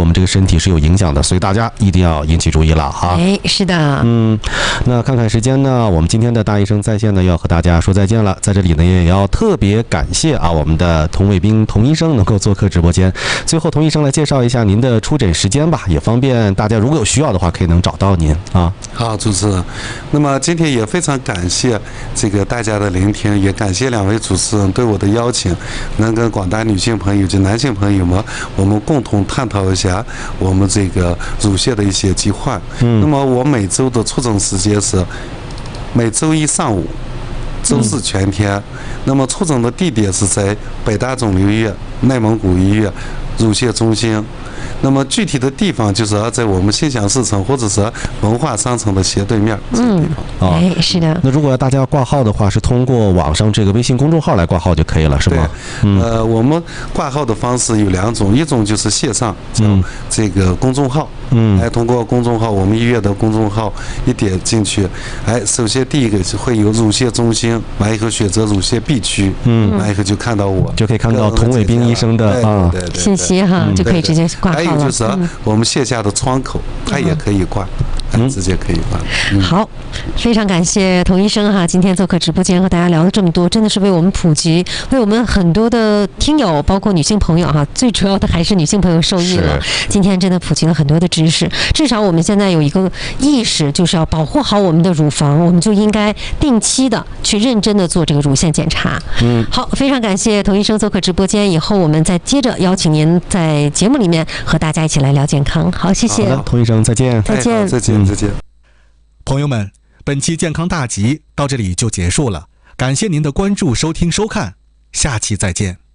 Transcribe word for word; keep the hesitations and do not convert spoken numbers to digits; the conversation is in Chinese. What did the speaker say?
们这个身体是有影响的，所以大家一定要引起注意了哈。 哎，是的， 嗯，那看看时间呢，我们今天的大医生在线呢要和大家说再见了，在这里呢也要特别感谢啊我们的童卫兵童医生能够做客直播间。最后童医生来介绍一下您的出诊时间吧，也方便大家如果有需要的话可以能找到您啊。 好，主持人，那么今天也非常感谢这个大家的聆听，也感谢两位主持人对我的邀请，能跟广大女性朋友及男性朋友们，我们共同探讨一下我们这个乳腺的一些疾患。嗯，那么我每周的出诊时间是每周一上午，周四全天。嗯、那么出诊的地点是在北大肿瘤医院、内蒙古医院乳腺中心。那么具体的地方就是要在我们心想事成或者是文化商城的斜对面这个地方。 嗯，哎，是的。 那如果大家要挂号的话，是通过网上这个微信公众号来挂号就可以了，是吗？ 对，呃，我们挂号的方式有两种，一种就是线上，叫这个公众号。嗯，哎，通过公众号，我们医院的公众号一点进去，哎，首先第一个会有乳腺中心，完以后选择乳腺 B 区，嗯，完以后就看到我， 就可以看到童卫兵医生的啊信息哈，就可以直接挂号了。 还有就是我们线下的窗口，它也可以挂。嗯，直接可以挂。 嗯、好，非常感谢童医生哈，今天做客直播间和大家聊了这么多，真的是为我们普及，为我们很多的听友，包括女性朋友哈，最主要的还是女性朋友受益了。今天真的普及了很多的知识，至少我们现在有一个意识，就是要保护好我们的乳房，我们就应该定期的去认真的做这个乳腺检查。嗯，好，非常感谢童医生做客直播间，以后我们再接着邀请您在节目里面和大家一起来聊健康。好，谢谢。 好的，童医生再见。 再见。 哎、再见。再见， 朋友们，本期健康大集到这里就结束了，感谢您的关注、收听、收看，下期再见。